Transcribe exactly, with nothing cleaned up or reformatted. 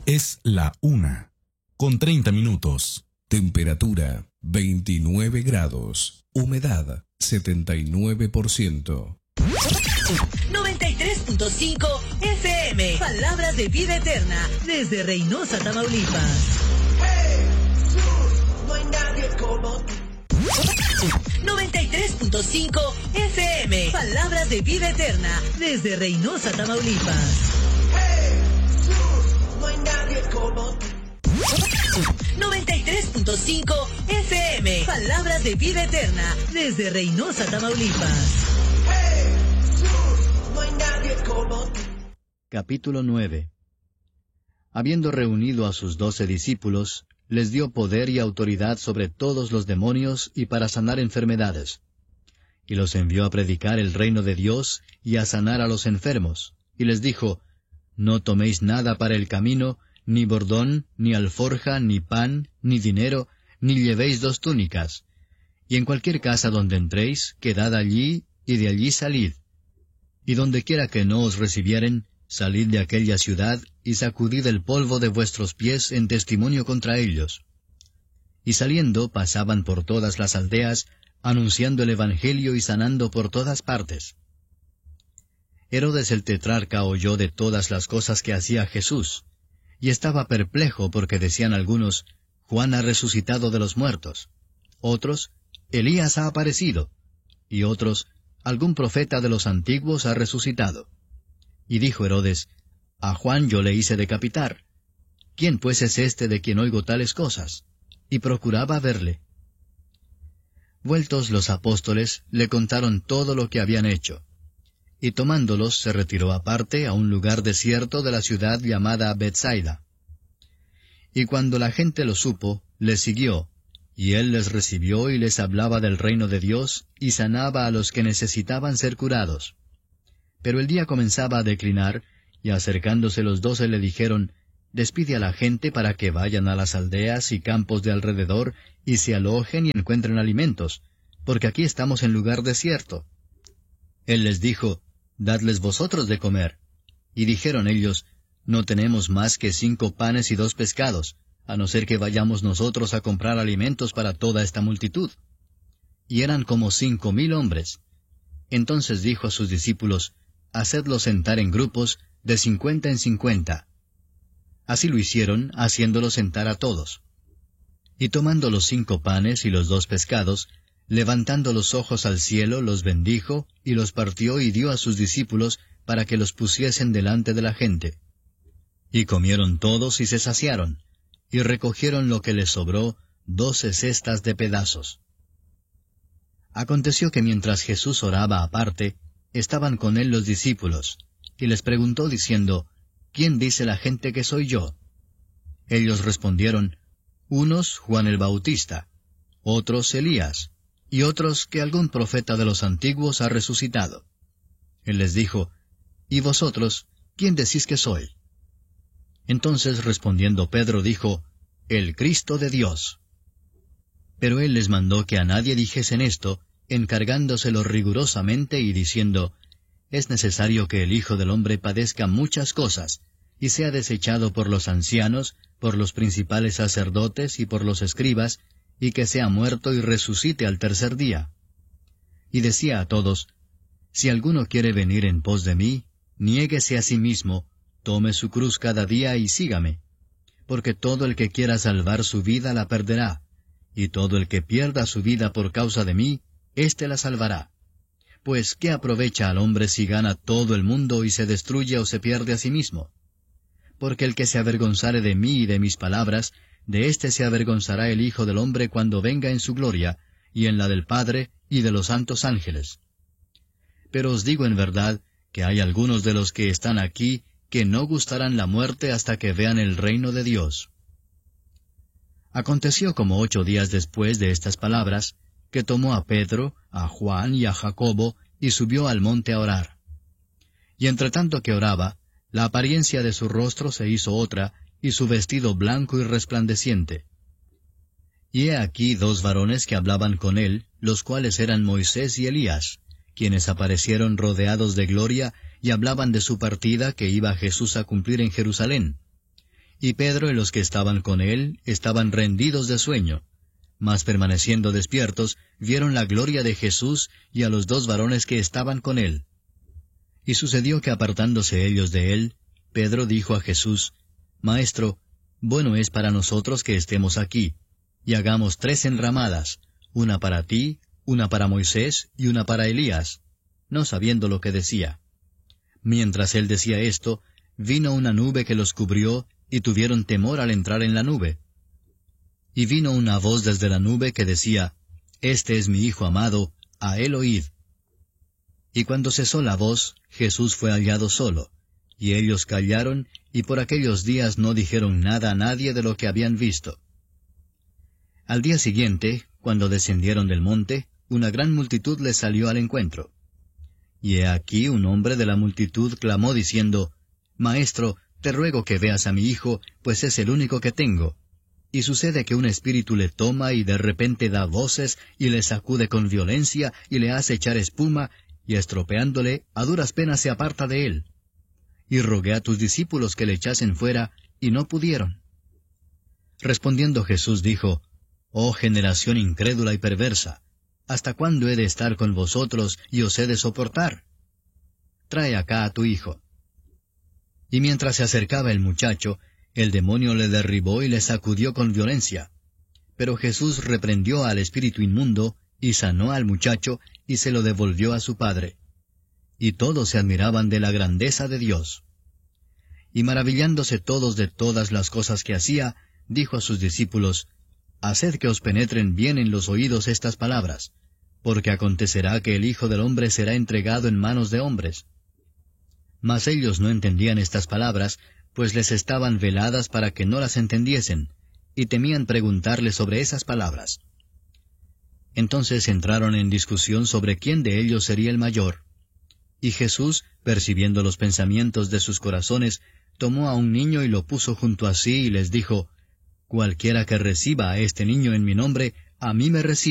Es la una, con treinta minutos. Temperatura veintinueve grados. Humedad setenta y nueve por ciento. noventa y tres punto cinco F M. Palabras de vida eterna. Desde Reynosa, Tamaulipas. No hay nadie como noventa y tres punto cinco F M. Palabras de vida eterna. Desde Reynosa, Tamaulipas. No hay nadie como noventa y tres punto cinco F M. Palabras de vida eterna. Desde Reynosa, Tamaulipas. No hay nadie como Capítulo nueve. Habiendo reunido a sus doce discípulos, les dio poder y autoridad sobre todos los demonios y para sanar enfermedades. Y los envió a predicar el reino de Dios y a sanar a los enfermos. Y les dijo, no toméis nada para el camino, ni bordón, ni alforja, ni pan, ni dinero, ni llevéis dos túnicas. Y en cualquier casa donde entréis, quedad allí, y de allí salid. Y donde quiera que no os recibieren, salid de aquella ciudad, y sacudid el polvo de vuestros pies en testimonio contra ellos. Y saliendo, pasaban por todas las aldeas, anunciando el Evangelio y sanando por todas partes. Herodes el tetrarca oyó de todas las cosas que hacía Jesús, y estaba perplejo porque decían algunos, Juan ha resucitado de los muertos; otros, Elías ha aparecido; y otros, algún profeta de los antiguos ha resucitado. Y dijo Herodes, a Juan yo le hice decapitar. ¿Quién pues es este de quien oigo tales cosas? Y procuraba verle. Vueltos los apóstoles, le contaron todo lo que habían hecho. Y tomándolos se retiró aparte a un lugar desierto de la ciudad llamada Betsaida. Y cuando la gente lo supo, le siguió, y él les recibió y les hablaba del reino de Dios, y sanaba a los que necesitaban ser curados. Pero el día comenzaba a declinar, y acercándose los doce le dijeron, despide a la gente para que vayan a las aldeas y campos de alrededor, y se alojen y encuentren alimentos, porque aquí estamos en lugar desierto. Él les dijo, dadles vosotros de comer. Y dijeron ellos, no tenemos más que cinco panes y dos pescados, a no ser que vayamos nosotros a comprar alimentos para toda esta multitud. Y eran como cinco mil hombres. Entonces dijo a sus discípulos, hacedlos sentar en grupos, de cincuenta en cincuenta. Así lo hicieron, haciéndolos sentar a todos. Y tomando los cinco panes y los dos pescados, levantando los ojos al cielo, los bendijo, y los partió y dio a sus discípulos, para que los pusiesen delante de la gente. Y comieron todos y se saciaron, y recogieron lo que les sobró, doce cestas de pedazos. Aconteció que mientras Jesús oraba aparte, estaban con él los discípulos, y les preguntó diciendo, ¿quién dice la gente que soy yo? Ellos respondieron, unos Juan el Bautista, otros Elías, y otros que algún profeta de los antiguos ha resucitado. Él les dijo, ¿y vosotros, quién decís que soy? Entonces respondiendo Pedro dijo, el Cristo de Dios. Pero él les mandó que a nadie dijesen esto, encargándoselo rigurosamente y diciendo, es necesario que el Hijo del Hombre padezca muchas cosas, y sea desechado por los ancianos, por los principales sacerdotes y por los escribas, y que sea muerto y resucite al tercer día. Y decía a todos, si alguno quiere venir en pos de mí, niéguese a sí mismo, tome su cruz cada día y sígame. Porque todo el que quiera salvar su vida la perderá, y todo el que pierda su vida por causa de mí, éste la salvará. Pues, ¿qué aprovecha al hombre si gana todo el mundo y se destruye o se pierde a sí mismo? Porque el que se avergonzare de mí y de mis palabras, de éste se avergonzará el Hijo del Hombre cuando venga en su gloria, y en la del Padre y de los santos ángeles. Pero os digo en verdad, que hay algunos de los que están aquí, que no gustarán la muerte hasta que vean el reino de Dios. Aconteció como ocho días después de estas palabras, que tomó a Pedro, a Juan y a Jacobo, y subió al monte a orar. Y entre tanto que oraba, la apariencia de su rostro se hizo otra, y su vestido blanco y resplandeciente. Y he aquí dos varones que hablaban con él, los cuales eran Moisés y Elías, quienes aparecieron rodeados de gloria, y hablaban de su partida que iba Jesús a cumplir en Jerusalén. y Pedro y los que estaban con él estaban rendidos de sueño, mas permaneciendo despiertos, vieron la gloria de Jesús y a los dos varones que estaban con él. Y sucedió que apartándose ellos de él, Pedro dijo a Jesús, Maestro, bueno es para nosotros que estemos aquí, y hagamos tres enramadas, una para ti, una para Moisés y una para Elías, no sabiendo lo que decía. Mientras él decía esto, vino una nube que los cubrió, y tuvieron temor al entrar en la nube. Y vino una voz desde la nube que decía, Este es mi Hijo amado, a él oíd. Y cuando cesó la voz, Jesús fue hallado solo, y ellos callaron, y por aquellos días no dijeron nada a nadie de lo que habían visto. Al día siguiente, cuando descendieron del monte, una gran multitud les salió al encuentro. Y he aquí un hombre de la multitud clamó diciendo, Maestro, te ruego que veas a mi hijo, pues es el único que tengo. Y sucede que un espíritu le toma y de repente da voces, y le sacude con violencia, y le hace echar espuma, y estropeándole, a duras penas se aparta de él. Y rogué a tus discípulos que le echasen fuera, y no pudieron. Respondiendo Jesús dijo, Oh generación incrédula y perversa, ¿hasta cuándo he de estar con vosotros y os he de soportar? Trae acá a tu hijo. Y mientras se acercaba el muchacho, el demonio le derribó y le sacudió con violencia. Pero Jesús reprendió al espíritu inmundo, y sanó al muchacho, y se lo devolvió a su padre. Y todos se admiraban de la grandeza de Dios. Y maravillándose todos de todas las cosas que hacía, dijo a sus discípulos, Haced que os penetren bien en los oídos estas palabras, porque acontecerá que el Hijo del Hombre será entregado en manos de hombres. Mas ellos no entendían estas palabras, pues les estaban veladas para que no las entendiesen, y temían preguntarle sobre esas palabras. Entonces entraron en discusión sobre quién de ellos sería el mayor. Y Jesús, percibiendo los pensamientos de sus corazones, tomó a un niño y lo puso junto a sí y les dijo, Cualquiera que reciba a este niño en mi nombre, a mí me recibe.